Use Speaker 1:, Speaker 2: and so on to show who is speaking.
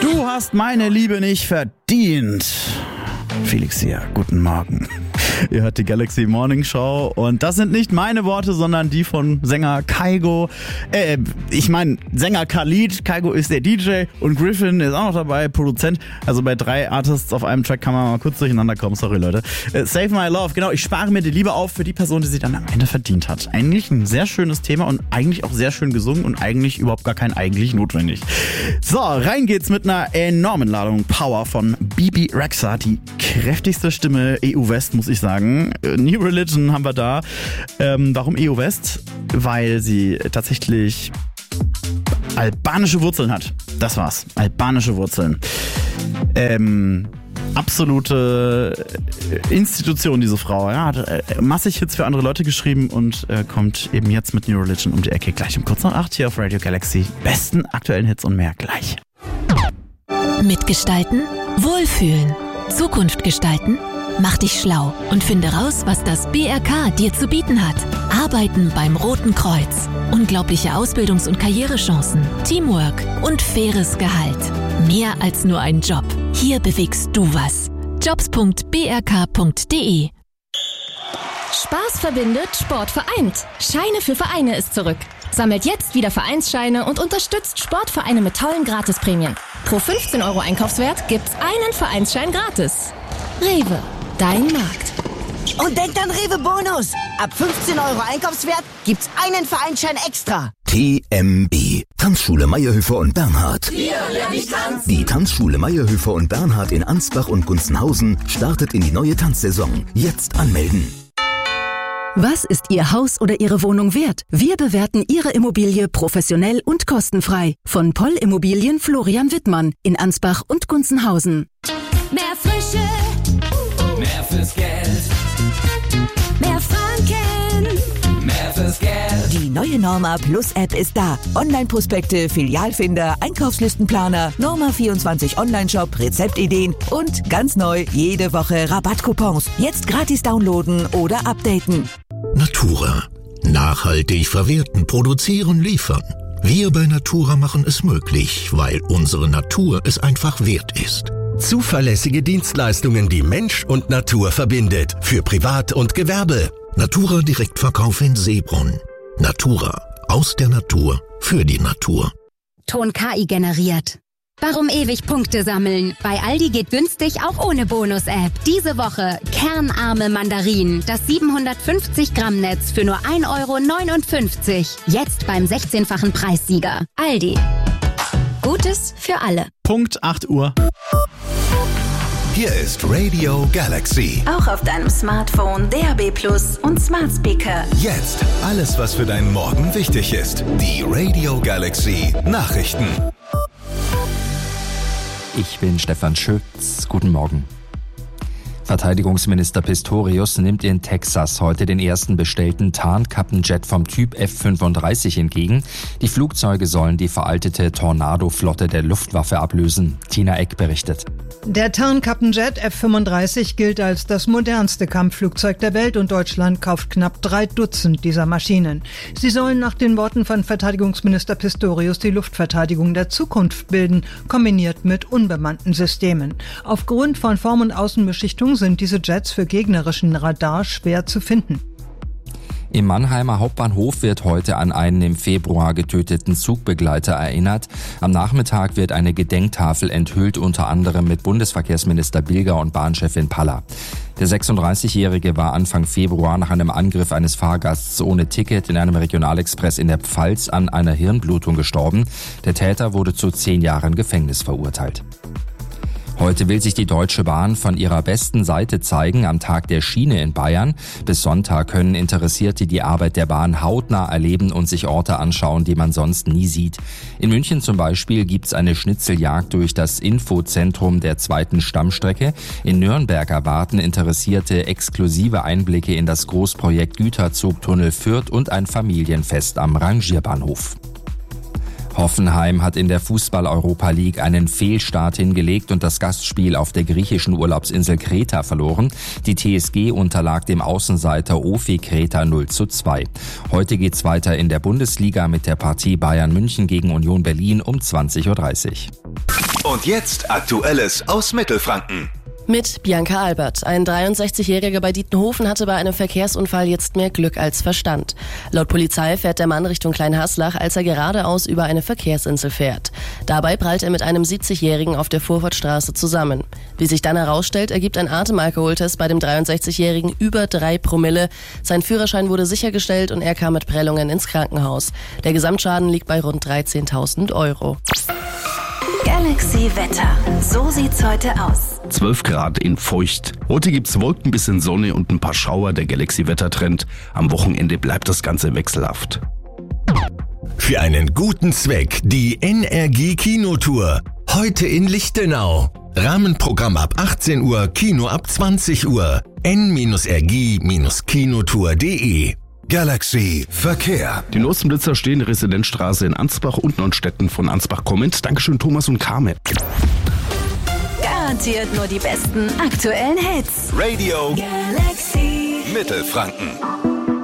Speaker 1: Du hast meine Liebe nicht verdient. Felix hier, guten Morgen. Ihr hört die Galaxy Morning Show und das sind nicht meine Worte, sondern die von Sänger Kygo. Sänger Khalid. Kygo ist der DJ und Griffin ist auch noch dabei, Produzent. Also bei 3 Artists auf einem Track kann man mal kurz durcheinander kommen. Sorry, Leute. Save My Love. Genau, ich spare mir die Liebe auf für die Person, die sie dann am Ende verdient hat. Eigentlich ein sehr schönes Thema und eigentlich auch sehr schön gesungen und eigentlich überhaupt gar kein eigentlich notwendig. So, rein geht's mit einer enormen Ladung Power von Bebe Rexha. Die kräftigste Stimme EU-West, muss ich sagen. New Religion haben wir da. Warum EU-West? Weil sie tatsächlich albanische Wurzeln hat. Das war's. Albanische Wurzeln. Absolute Institution, diese Frau. Ja, hat massig Hits für andere Leute geschrieben und kommt eben jetzt mit New Religion um die Ecke. Gleich um kurz nach 8 hier auf Radio Galaxy. Besten aktuellen Hits und mehr gleich.
Speaker 2: Mitgestalten, wohlfühlen, Zukunft gestalten. Mach dich schlau und finde raus, was das BRK dir zu bieten hat. Arbeiten beim Roten Kreuz. Unglaubliche Ausbildungs- und Karrierechancen, Teamwork und faires Gehalt. Mehr als nur ein Job. Hier bewegst du was. jobs.brk.de.
Speaker 3: Spaß verbindet, Sport vereint. Scheine für Vereine ist zurück. Sammelt jetzt wieder Vereinsscheine und unterstützt Sportvereine mit tollen Gratisprämien. Pro 15 € Einkaufswert gibt's einen Vereinsschein gratis. Rewe, dein Markt.
Speaker 4: Und denkt an Rewe Bonus. Ab 15 € Einkaufswert gibt's einen Vereinsschein extra.
Speaker 5: TMB. Tanzschule Meyerhöfer und Bernhard.
Speaker 4: Hier lerne ich tanzen.
Speaker 5: Die Tanzschule Meyerhöfer und Bernhard in Ansbach und Gunzenhausen startet in die neue Tanzsaison. Jetzt anmelden.
Speaker 6: Was ist Ihr Haus oder Ihre Wohnung wert? Wir bewerten Ihre Immobilie professionell und kostenfrei. Von Poll Immobilien Florian Wittmann in Ansbach und Gunzenhausen.
Speaker 3: Mehr Frische,
Speaker 7: mehr fürs Geld,
Speaker 3: mehr Franken,
Speaker 7: mehr fürs Geld.
Speaker 8: Die neue Norma Plus App ist da. Online-Prospekte, Filialfinder, Einkaufslistenplaner, Norma 24 Online-Shop, Rezeptideen und ganz neu jede Woche Rabattcoupons. Jetzt gratis downloaden oder updaten.
Speaker 9: Natura. Nachhaltig verwerten, produzieren, liefern. Wir bei Natura machen es möglich, weil unsere Natur es einfach wert ist.
Speaker 10: Zuverlässige Dienstleistungen, die Mensch und Natur verbindet. Für Privat und Gewerbe.
Speaker 9: Natura Direktverkauf in Seebrunn. Natura. Aus der Natur. Für die Natur.
Speaker 11: Ton KI generiert. Warum ewig Punkte sammeln? Bei Aldi geht günstig auch ohne Bonus-App. Diese Woche kernarme Mandarinen. Das 750 Gramm Netz für nur 1,59 €. Jetzt beim 16-fachen Preissieger. Aldi. Gutes für alle.
Speaker 1: Punkt 8 Uhr.
Speaker 10: Hier ist Radio Galaxy.
Speaker 2: Auch auf deinem Smartphone, DAB+ und Smart Speaker.
Speaker 10: Jetzt alles, was für deinen Morgen wichtig ist. Die Radio Galaxy Nachrichten.
Speaker 12: Ich bin Stefan Schütz. Guten Morgen. Verteidigungsminister Pistorius nimmt in Texas heute den ersten bestellten Tarnkappenjet vom Typ F-35 entgegen. Die Flugzeuge sollen die veraltete Tornado-Flotte der Luftwaffe ablösen. Tina Eck berichtet.
Speaker 13: Der Tarnkappenjet F-35 gilt als das modernste Kampfflugzeug der Welt und Deutschland kauft knapp 3 Dutzend dieser Maschinen. Sie sollen nach den Worten von Verteidigungsminister Pistorius die Luftverteidigung der Zukunft bilden, kombiniert mit unbemannten Systemen. Aufgrund von Form- und Außenbeschichtung sind diese Jets für gegnerischen Radar schwer zu finden.
Speaker 12: Im Mannheimer Hauptbahnhof wird heute an einen im Februar getöteten Zugbegleiter erinnert. Am Nachmittag wird eine Gedenktafel enthüllt, unter anderem mit Bundesverkehrsminister Bilger und Bahnchefin Paller. Der 36-Jährige war Anfang Februar nach einem Angriff eines Fahrgasts ohne Ticket in einem Regionalexpress in der Pfalz an einer Hirnblutung gestorben. Der Täter wurde zu 10 Jahren Gefängnis verurteilt. Heute will sich die Deutsche Bahn von ihrer besten Seite zeigen am Tag der Schiene in Bayern. Bis Sonntag können Interessierte die Arbeit der Bahn hautnah erleben und sich Orte anschauen, die man sonst nie sieht. In München zum Beispiel gibt's eine Schnitzeljagd durch das Infozentrum der 2. Stammstrecke. In Nürnberg erwarten Interessierte exklusive Einblicke in das Großprojekt Güterzugtunnel Fürth und ein Familienfest am Rangierbahnhof. Hoffenheim hat in der Fußball-Europa League einen Fehlstart hingelegt und das Gastspiel auf der griechischen Urlaubsinsel Kreta verloren. Die TSG unterlag dem Außenseiter OFI Kreta 0:2. Heute geht's weiter in der Bundesliga mit der Partie Bayern München gegen Union Berlin um 20:30
Speaker 5: Uhr. Und jetzt Aktuelles aus Mittelfranken.
Speaker 14: Mit Bianca Albert. Ein 63-Jähriger bei Dietenhofen hatte bei einem Verkehrsunfall jetzt mehr Glück als Verstand. Laut Polizei fährt der Mann Richtung Kleinhaslach, als er geradeaus über eine Verkehrsinsel fährt. Dabei prallt er mit einem 70-Jährigen auf der Vorfahrtstraße zusammen. Wie sich dann herausstellt, ergibt ein Atemalkoholtest bei dem 63-Jährigen über 3 Promille. Sein Führerschein wurde sichergestellt und er kam mit Prellungen ins Krankenhaus. Der Gesamtschaden liegt bei rund 13.000 €.
Speaker 2: Galaxy Wetter. So sieht's heute aus.
Speaker 15: 12 Grad in feucht. Heute gibt's Wolken, bisschen Sonne und ein paar Schauer. Der Galaxy Wettertrend. Am Wochenende bleibt das Ganze wechselhaft.
Speaker 10: Für einen guten Zweck die NRG Kinotour. Heute in Lichtenau. Rahmenprogramm ab 18 Uhr, Kino ab 20 Uhr. n-rg-kinotour.de.
Speaker 5: Galaxy Verkehr.
Speaker 15: Die neuesten Blitzer stehen Residenzstraße in Ansbach und Neuenstetten von Ansbach kommend. Dankeschön Thomas und Carmen.
Speaker 2: Garantiert nur die besten aktuellen Hits.
Speaker 5: Radio
Speaker 2: Galaxy
Speaker 5: Mittelfranken.